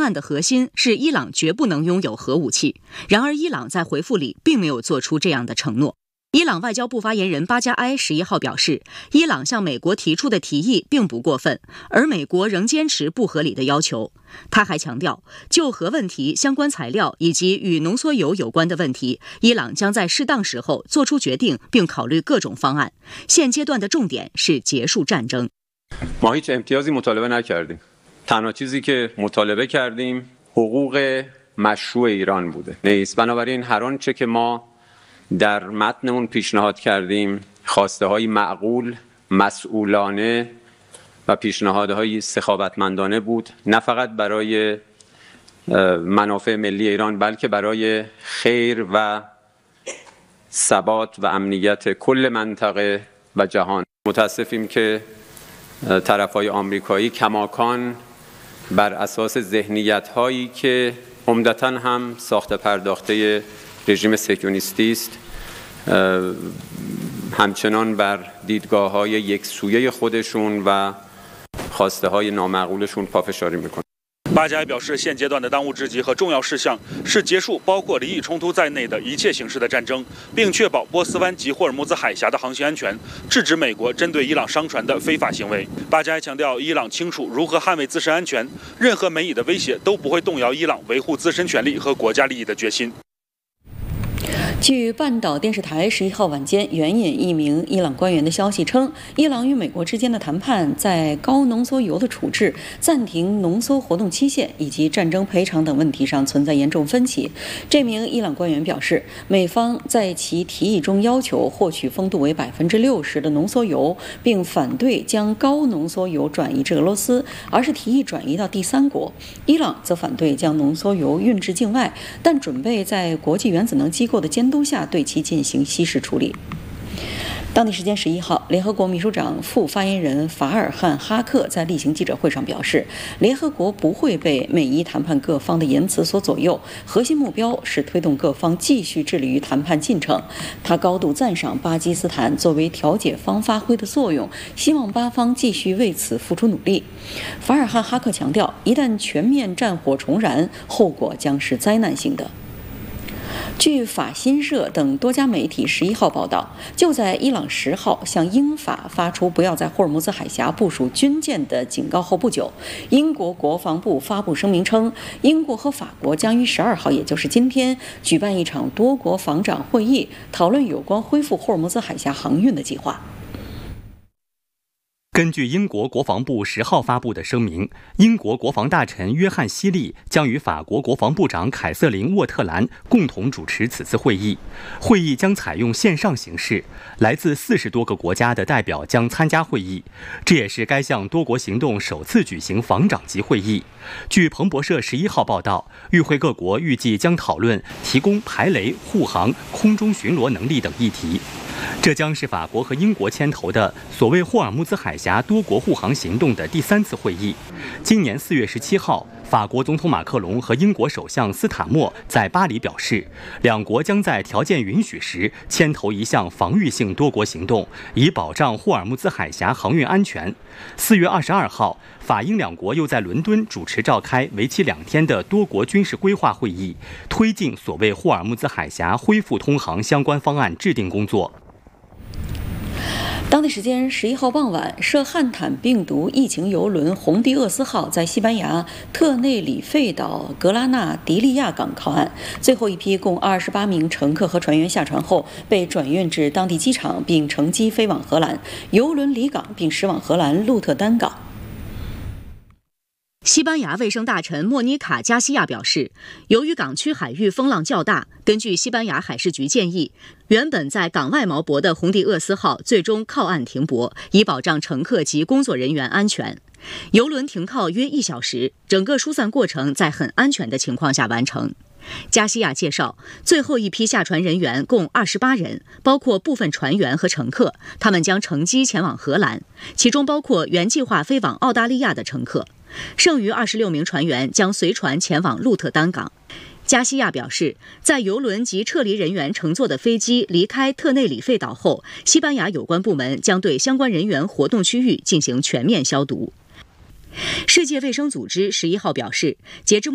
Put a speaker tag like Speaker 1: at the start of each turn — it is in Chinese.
Speaker 1: 案的核心是伊朗绝不能拥有核武器，然而伊朗在回复里并没有做出这样的承诺。伊朗外交部发言人巴加埃11号表示，伊朗向美国提出的提议并不过分，而美国仍坚持不合理的要求。他还强调，就核问题、相关材料以及与浓缩铀有关的问题，伊朗将在适当时候做出决定，并考虑各种方案。现阶段的重点是结束战争。
Speaker 2: ما هیچ امتیازی مطالبه نکردیم. تنها چیزی که مطالبه کردیم حقوق مشروع ایران بوده. نیست. بنابراین هر آنچه که ما در متنمون پیشنهاد کردیم خواسته‌های معقول، مسئولانه و پیشنهادهای سخاوتمندانه بود، نه فقط برای منافع ملی ایران بلکه برای خیر و ثبات و امنیت کل منطقه و جهان. متاسفیم که طرف‌های آمریکایی کماکان بر اساس ذهنیت‌هایی که عمدتاً هم ساخته پرداخته رژیم صهیونیستی است همچنان بر دیدگاه‌های یکسویه خودشون و خواسته‌های نامعقولشون پافشاری می‌کنند.
Speaker 3: 巴加埃表示，现阶段的当务之急和重要事项是结束包括离异冲突在内的一切形式的战争，并确保波斯湾及霍尔木兹海峡的航行安全，制止美国针对伊朗商船的非法行为。巴加埃强调，伊朗清楚如何捍卫自身安全，任何美以的威胁都不会动摇伊朗维护自身权利和国家利益的决心。
Speaker 4: 据半岛电视台11号晚间援引一名伊朗官员的消息称，伊朗与美国之间的谈判在高浓缩铀的处置、暂停浓缩活动期限以及战争赔偿等问题上存在严重分歧。这名伊朗官员表示，美方在其提议中要求获取风度为60%的浓缩铀，并反对将高浓缩铀转移至俄罗斯，而是提议转移到第三国。伊朗则反对将浓缩铀运至境外，但准备在国际原子能机构的监督下对其进行稀释处理。当地时间11号，联合国秘书长副发言人法尔汉·哈克在例行记者会上表示，联合国不会被美伊谈判各方的言辞所左右，核心目标是推动各方继续致力于谈判进程。他高度赞赏巴基斯坦作为调解方发挥的作用，希望巴方继续为此付出努力。法尔汉·哈克强调，一旦全面战火重燃，后果将是灾难性的。据法新社等多家媒体11号报道，就在伊朗10号向英法发出不要在霍尔木兹海峡部署军舰的警告后不久，英国国防部发布声明称，英国和法国将于12号，也就是今天，举办一场多国防长会议，讨论有关恢复霍尔木兹海峡航运的计划。
Speaker 5: 根据英国国防部10号发布的声明，英国国防大臣约翰·希利将与法国国防部长凯瑟琳·沃特兰共同主持此次会议。会议将采用线上形式，来自40多个国家的代表将参加会议。这也是该项多国行动首次举行防长级会议。据彭博社11号报道，与会各国预计将讨论提供排雷、护航、空中巡逻能力等议题。这将是法国和英国牵头的所谓霍尔木兹海峡多国护航行动的第3次会议。今年4月17号，法国总统马克龙和英国首相斯塔默在巴黎表示，两国将在条件允许时牵头一项防御性多国行动，以保障霍尔木兹海峡航运安全。4月22号，法英两国又在伦敦主持召开为期2天的多国军事规划会议，推进所谓霍尔木兹海峡恢复通航相关方案制定工作。
Speaker 4: 当地时间11号傍晚，涉汉坦病毒疫情邮轮红迪厄斯号在西班牙特内里费岛格拉纳迪利亚港靠岸，最后一批共28名乘客和船员下船后被转运至当地机场，并乘机飞往荷兰。邮轮离港并驶往荷兰鹿特丹港。
Speaker 1: 西班牙卫生大臣莫妮卡·加西亚表示，由于港区海域风浪较大，根据西班牙海事局建议，原本在港外锚泊的红迪厄斯号最终靠岸停泊，以保障乘客及工作人员安全。邮轮停靠约1小时，整个疏散过程在很安全的情况下完成。加西亚介绍，最后一批下船人员共28人，包括部分船员和乘客，他们将乘机前往荷兰，其中包括原计划飞往澳大利亚的乘客。剩余26名船员将随船前往鹿特丹港。加西亚表示，在邮轮及撤离人员乘坐的飞机离开特内里费岛后，西班牙有关部门将对相关人员活动区域进行全面消毒。世界卫生组织11号表示，截至